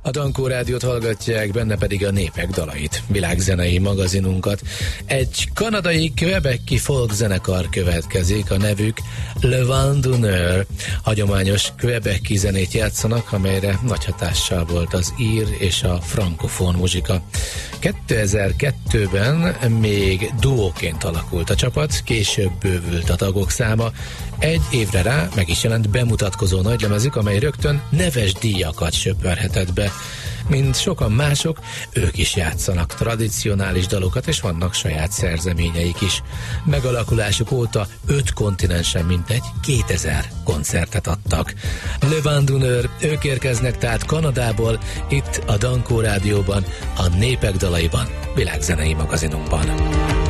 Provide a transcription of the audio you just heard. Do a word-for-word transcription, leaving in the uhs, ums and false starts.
A Dankó Rádiót hallgatják, benne pedig a Népek dalait, világzenei magazinunkat. Egy kanadai quebeci folk zenekar következik, a nevük Le Vent d'Honneur. Hagyományos quebeci zenét játszanak, amelyre nagy hatással volt az ír és a frankofón muzsika. kétezer-kettőben még duóként alakult a csapat, később bővült a tagok száma. Egy évre rá meg is jelent bemutatkozó nagylemezük, amely rögtön neves díjakat söpörhetett be. Mint sokan mások, ők is játszanak tradicionális dalokat, és vannak saját szerzeményeik is. Megalakulásuk óta öt kontinensen mintegy kétezer koncertet adtak. Le Vent d'Honneur, ők érkeznek tehát Kanadából, itt a Dankó Rádióban, a Népek dalaiban, világzenei magazinunkban.